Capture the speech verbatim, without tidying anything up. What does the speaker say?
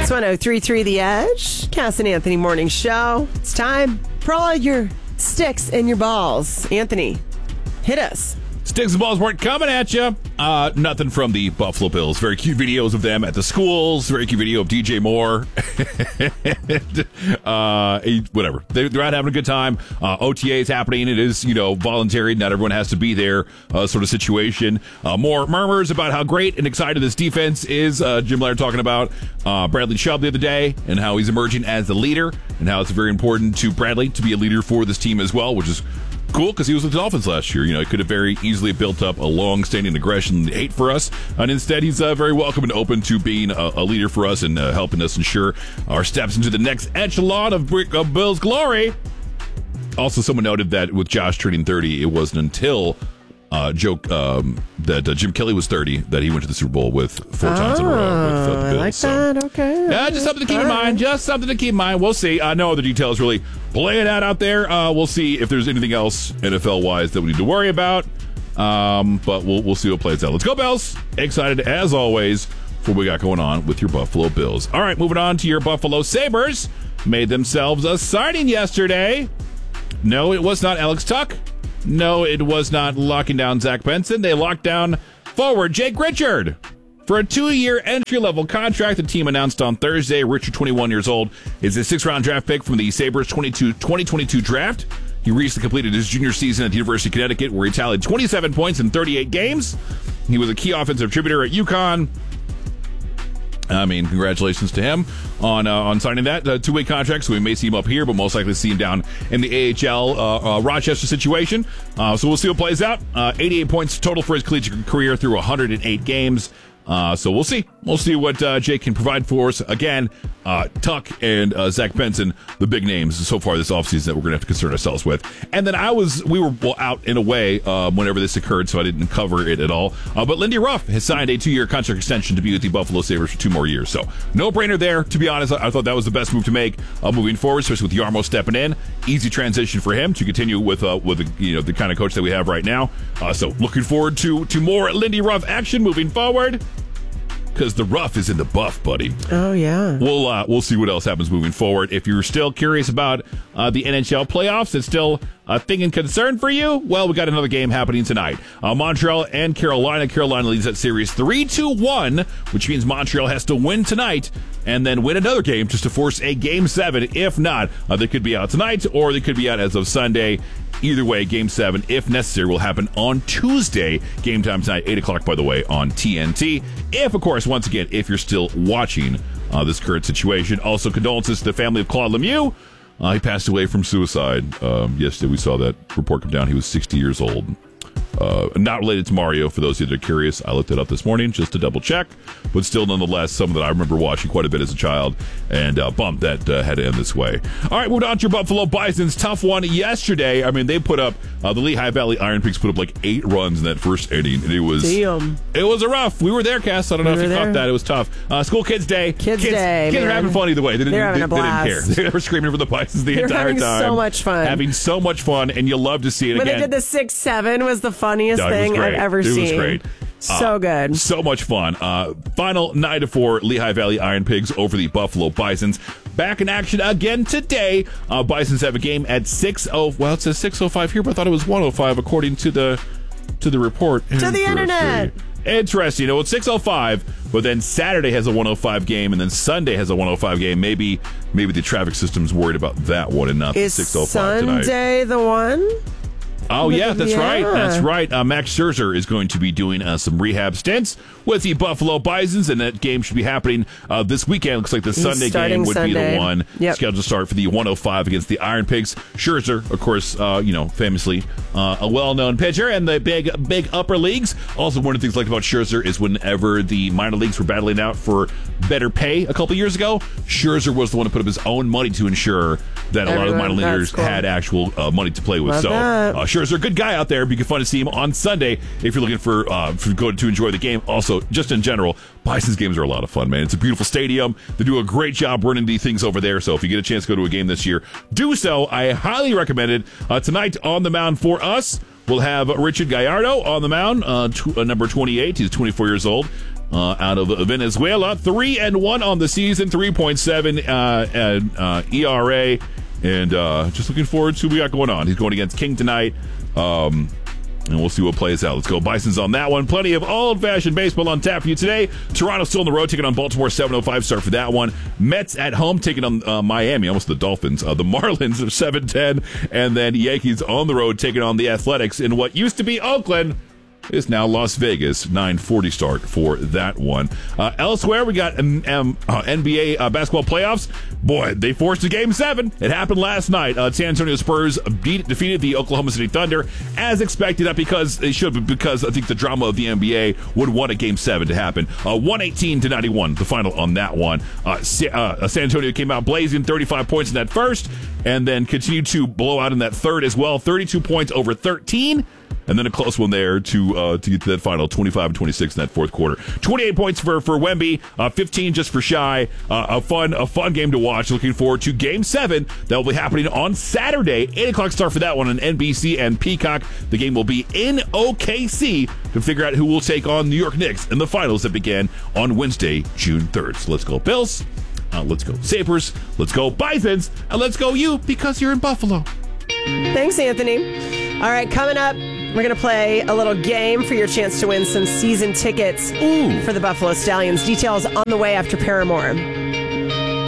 It's one oh three point three The Edge, Cass and Anthony Morning Show. It's time for all your sticks and your balls. Anthony, hit us. Sticks and balls weren't coming at you. Uh, nothing from the Buffalo Bills. Very cute videos of them at the schools. Very cute video of D J Moore. and, uh, he, whatever. They, they're out having a good time. Uh, O T A is happening. It is, you know, voluntary. Not everyone has to be there uh, sort of situation. Uh, more murmurs about how great and excited this defense is. Uh, Jim Laird talking about uh, Bradley Chubb the other day and how he's emerging as the leader and how it's very important to Bradley to be a leader for this team as well, which is cool, because he was with the Dolphins last year. You know, he could have very easily built up a long-standing aggression and hate for us, and instead he's uh, very welcome and open to being a, a leader for us and uh, helping us ensure our steps into the next echelon of, of Bills glory. Also, someone noted that with Josh turning thirty, it wasn't until uh, joke um, that uh, Jim Kelly was thirty that he went to the Super Bowl with four oh, times in a row with uh, the Bills. I like so, that. Okay. Yeah, just something to keep in mind. Just something to keep in mind. We'll see. Uh, no other details really playing out out there. Uh, we'll see if there's anything else N F L-wise that we need to worry about. Um, but we'll we'll see what plays out. Let's go, Bills. Excited, as always, for what we got going on with your Buffalo Bills. All right, moving on to your Buffalo Sabres. Made themselves a signing yesterday. No, it was not Alex Tuck. No, it was not locking down Zach Benson. They locked down forward Jake Richard. For a two-year entry-level contract, the team announced on Thursday. Richard, twenty-one years old, is a sixth-round draft pick from the Sabres twenty twenty-two draft. He recently completed his junior season at the University of Connecticut, where he tallied twenty-seven points in thirty-eight games. He was a key offensive contributor at UConn. I mean, congratulations to him on uh, on signing that uh, two-way contract. So we may see him up here, but most likely see him down in the A H L uh, uh, Rochester situation. Uh, so we'll see what plays out. Uh, eighty-eight points total for his collegiate career through one hundred eight games. Uh, so we'll see. We'll see what uh, Jake can provide for us. Again, uh, Tuck and uh, Zach Benson, the big names so far this offseason that we're going to have to concern ourselves with. And then I was, we were well, out in a way uh, whenever this occurred, so I didn't cover it at all. Uh, but Lindy Ruff has signed a two-year contract extension to be with the Buffalo Sabres for two more years. So no-brainer there. To be honest, I, I thought that was the best move to make uh, moving forward, especially with Yarmo stepping in. Easy transition for him to continue with uh, with the, you know the kind of coach that we have right now. Uh, so looking forward to to more Lindy Ruff action moving forward. Because the rough is in the buff, buddy. Oh, yeah. We'll uh, we'll see what else happens moving forward. If you're still curious about uh, the N H L playoffs, it's still a thing and concern for you. Well, we got another game happening tonight. Uh, Montreal and Carolina. Carolina leads that series three two one, which means Montreal has to win tonight and then win another game just to force a game seven. If not, uh, they could be out tonight or they could be out as of Sunday. Either way, Game seven, if necessary, will happen on Tuesday. Game time tonight, eight o'clock, by the way, on T N T. If, of course, once again, if you're still watching uh, this current situation. Also, condolences to the family of Claude Lemieux. Uh, he passed away from suicide. Um, yesterday, we saw that report come down. He was sixty years old. Uh, not related to Mario, for those of you that are curious. I looked it up this morning just to double check, but still, nonetheless, something that I remember watching quite a bit as a child, and uh, bummed that uh, had to end this way. All right, moving on to your Buffalo Bisons. Tough one yesterday. I mean, they put up, uh, the Lehigh Valley Iron Pigs put up like eight runs in that first inning, and it was, Damn. it was a rough. We were there, Cass. I don't know we if you there. caught that. It was tough. Uh, school Kids Day. Kids, kids Day, Kids man. are having fun either way. They didn't, They're having they, a they didn't blast. care. They were screaming for the Bisons the They're entire having time. so much fun. Having so much fun, and you love to see it when again. they did the six seven was the funniest No, thing I've ever it seen. It was great. So uh, good. So much fun. Uh, final night of four, Lehigh Valley Iron Pigs over the Buffalo Bisons. Back in action again today. Uh, Bisons have a game at six oh. Well, it says six oh five here, but I thought it was one oh five according to the to the report. To the internet. Interesting. You know, it's six oh five, but then Saturday has a one oh five game, and then Sunday has a one oh five game. Maybe maybe the traffic system's worried about that one and not Is the six oh five tonight. Is Sunday the one? Oh, yeah, that's yeah. right. That's right. Uh, Max Scherzer is going to be doing uh, some rehab stints with the Buffalo Bisons, and that game should be happening uh, this weekend. Looks like the He's Sunday game would Sunday. be the one Yep. scheduled to start for the one oh five against the Iron Pigs. Scherzer, of course, uh, you know, famously uh, a well-known pitcher in the big, big upper leagues. Also, one of the things I like about Scherzer is whenever the minor leagues were battling out for better pay a couple years ago, Scherzer was the one to put up his own money to ensure that a lot of the minor Everyone, leaguers that's cool. had actual uh, money to play with. Love so, that. uh, Scherzer, a good guy out there. Be good fun to see him on Sunday if you're looking for uh, for go to enjoy the game. Also, just in general, Bison's games are a lot of fun, man. It's a beautiful stadium. They do a great job running the things over there. So if you get a chance to go to a game this year, do so. I highly recommend it. Uh, tonight on the mound for us, we'll have Richard Gallardo on the mound, uh, t- uh, number twenty-eight. He's twenty-four years old. uh, out of Venezuela. Three and one on the season, three point seven uh, and, uh, E R A. And uh, just looking forward to what we got going on. He's going against King tonight. Um, And we'll see what plays out. Let's go Bisons on that one. Plenty of old-fashioned baseball on tap for you today. Toronto still on the road, taking on Baltimore. seven oh five start for that one. Mets at home, taking on uh, Miami, almost the Dolphins. Uh, the Marlins are seven ten. And then Yankees on the road, taking on the Athletics in what used to be Oakland. Is now Las Vegas. nine forty start for that one. Uh, elsewhere, we got um, um, uh, N B A uh, basketball playoffs. Boy, they forced a game seven. It happened last night. Uh, San Antonio Spurs beat, defeated the Oklahoma City Thunder as expected. Not because they should, but because I think the drama of the N B A would want a game seven to happen. Uh, one eighteen to ninety-one, the final on that one. Uh, Sa- uh, San Antonio came out blazing, thirty-five points in that first, and then continued to blow out in that third as well. thirty-two points over thirteen. And then a close one there to uh, to get to that final, twenty-five and twenty-six in that fourth quarter. twenty-eight points for for Wemby, uh, fifteen just for Shy. Uh, a fun a fun game to watch. Looking forward to Game seven. That will be happening on Saturday. eight o'clock start for that one on N B C and Peacock. The game will be in O K C to figure out who will take on New York Knicks in the finals that begin on Wednesday, June third. So let's go Bills. Uh, let's go Sabres. Let's go Bisons. And let's go you because you're in Buffalo. Thanks, Anthony. All right, coming up, we're going to play a little game for your chance to win some season tickets Ooh. for the Buffalo Stallions. Details on the way after Paramore.